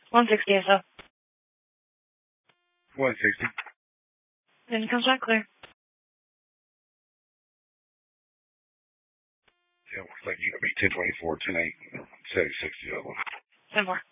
160 or so. 160. Then it comes back clear. Yeah, looks like you're going to be 1024, 108, 760 of them. 10 more.